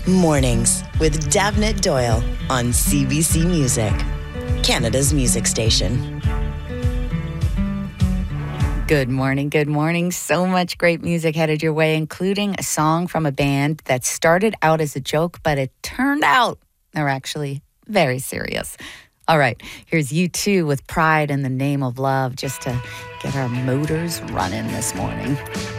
Mornings with Davnit Doyle on CBC Music, Canada's music station. Good morning, good morning. So much great music headed your way, including a song from a band that started out as a joke, but it turned out they're actually very serious. All right, here's U2 with Pride in the Name of Love, just to get our motors running this morning.